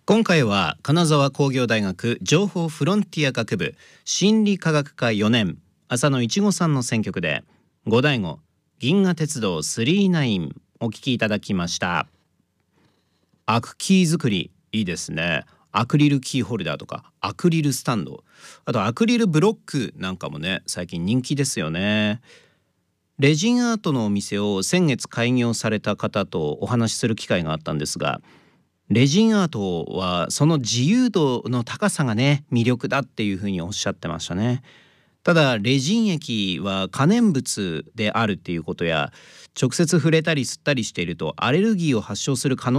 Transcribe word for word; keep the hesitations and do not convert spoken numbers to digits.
今回は金沢工業大学情報フロンティア学部心理科学科よねん浅野いちごさんの選曲で五醍醐銀河鉄道さんじゅうきゅうお聴きいただきました。アクキー作りいいですね。アクリルキーホルダーとかアクリルスタンド、あとアクリルブロックなんかもね最近人気ですよね。レジンアートのお店を先月開業された方とお話しする機会があったんですが、レジンアートはその自由度の高さがね魅力だっていうふうにおっしゃってましたね。ただレジン液は可燃物であるっていうことや、直接触れたり吸ったりしているとアレルギーを発症する可能